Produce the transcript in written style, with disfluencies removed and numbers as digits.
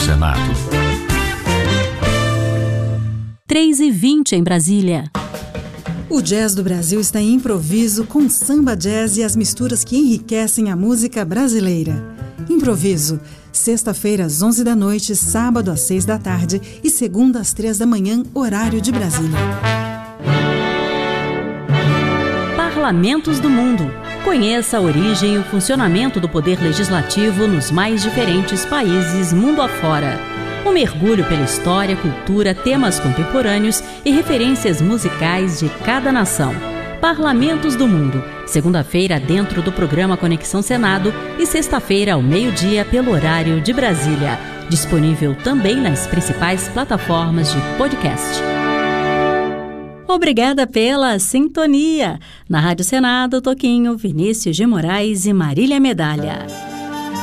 Senado. 3h20 em Brasília. O jazz do Brasil está em improviso com samba jazz e as misturas que enriquecem a música brasileira. Improviso, sexta-feira às 11 da noite, sábado às 6 da tarde e segunda às 3 da manhã, horário de Brasília. Parlamentos do Mundo. Conheça a origem e o funcionamento do poder legislativo nos mais diferentes países mundo afora. Um mergulho pela história, cultura, temas contemporâneos e referências musicais de cada nação. Parlamentos do Mundo, segunda-feira dentro do programa Conexão Senado e sexta-feira ao meio-dia pelo horário de Brasília. Disponível também nas principais plataformas de podcast. Obrigada pela sintonia. Na Rádio Senado, Toquinho, Vinícius de Moraes e Marília Medalha.